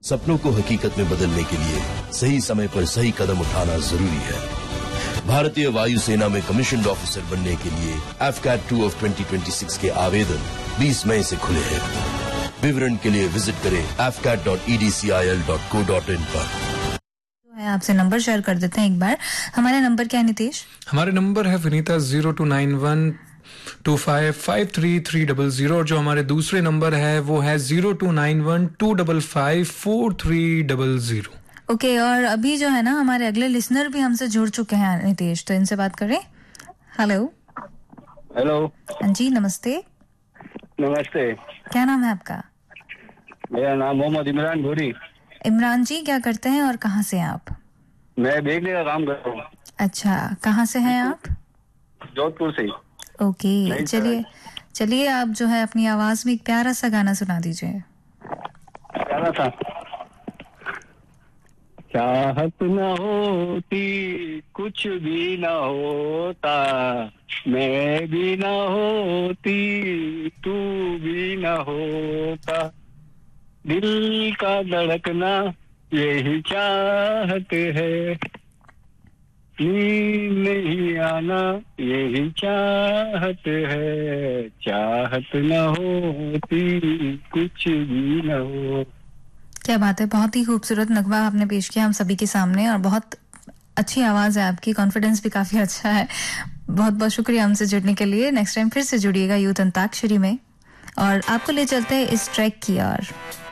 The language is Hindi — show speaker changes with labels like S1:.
S1: सपनों को हकीकत में बदलने के लिए सही समय पर सही कदम उठाना जरूरी है। भारतीय वायुसेना में कमीशन्ड ऑफिसर बनने के लिए AFCAT 2 of 2026 के आवेदन 20 मई से खुले हैं। विवरण के लिए विजिट करें afcat.edcil.co.in पर।
S2: आपसे नंबर शेयर कर देते हैं एक बार। हमारा नंबर क्या है नितेश?
S3: हमारे नंबर है विनीता 0291255330 और जो हमारे दूसरे नंबर है वो है 0291255430।
S2: ओके, और अभी जो है ना हमारे अगले लिसनर भी हमसे जुड़ चुके हैं नितेश, तो इनसे बात करें। हेलो।
S4: हेलो।
S2: हाँ जी, नमस्ते।
S4: नमस्ते।
S2: क्या नाम है आपका?
S4: मेरा नाम मोहम्मद इमरान गोरी।
S2: इमरान जी, क्या करते हैं और कहाँ से हैं आप?
S4: मैं बेचने का काम करता हूँ।
S2: अच्छा, कहाँ से हैं आप?
S4: जोधपुर से।
S2: ओके, चलिए आप जो है अपनी आवाज में एक प्यारा सा गाना सुना दीजिए।
S4: प्यारा सा। चाहत न होती कुछ भी न होता, मैं भी न होती तू भी न होता, दिल का धड़कना यही चाहत है, नींद नहीं आना यही चाहत है, चाहत न होती कुछ भी न हो।
S2: क्या बात है, बहुत ही खूबसूरत नगमा आपने पेश किया हम सभी के सामने और बहुत अच्छी आवाज है आपकी, कॉन्फिडेंस भी काफी अच्छा है। बहुत बहुत शुक्रिया हमसे जुड़ने के लिए। नेक्स्ट टाइम फिर से जुड़िएगा यूथ अंताक्षरी में और आपको ले चलते हैं इस ट्रैक की ओर।